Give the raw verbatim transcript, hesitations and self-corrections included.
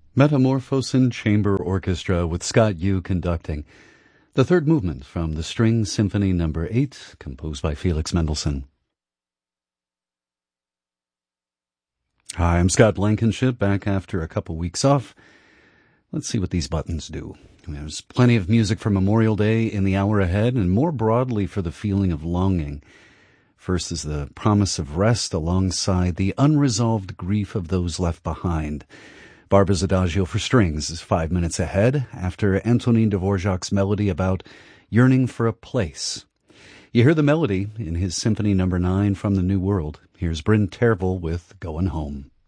Metamorphosen Chamber Orchestra with Scott Yu conducting. The third movement from the String Symphony Number eight, composed by Felix Mendelssohn. Hi, I'm Scott Blankenship, back after a couple weeks off. Let's see what these buttons do. There's plenty of music for Memorial Day in the hour ahead, and more broadly for the feeling of longing. First is the promise of rest alongside the unresolved grief of those left behind. Barber's Adagio for Strings is five minutes ahead after Antonin Dvorak's melody about yearning for a place. You hear the melody in his Symphony Number nine from the New World. Here's Bryn Tervel with Goin' Home.